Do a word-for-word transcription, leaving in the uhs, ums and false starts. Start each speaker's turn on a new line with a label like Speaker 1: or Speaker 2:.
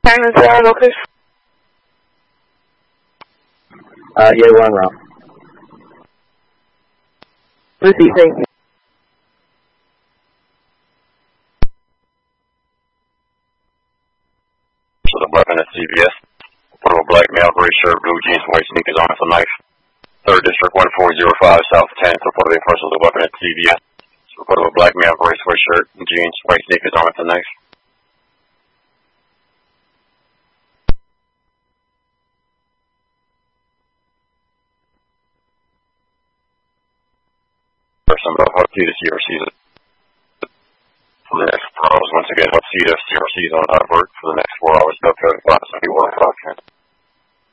Speaker 1: Diamond Zero location.
Speaker 2: Uh, yeah, we're on route. Lucy, thank you.
Speaker 3: So the weapon at C V S. Put a black male, gray shirt, blue jeans, white sneakers on with a knife. Third District one four zero five, South ten, so put a person with a weapon at C V S. So put a black male, gray sweatshirt, jeans, white sneakers on with a knife. Person about what C S C R C's for the next four hours. Once again, what C S C R C's on hot work for the next four hours. Delta five seventy-one o'clock.